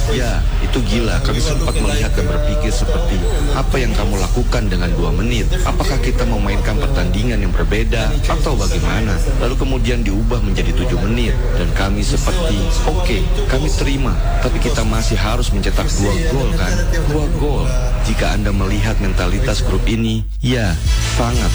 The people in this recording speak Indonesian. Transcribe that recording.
Ya, itu gila. Kami sempat melihat dan berpikir seperti, apa yang kamu lakukan dengan 2 menit? Apakah kita memainkan pertandingan yang berbeda atau bagaimana? Lalu kemudian diubah menjadi 7 menit. Dan kami seperti, oke, kami terima. Tapi kita masih harus mencetak 2 gol kan? 2 gol. Jika Anda melihat mentalitas grup ini, ya, sangat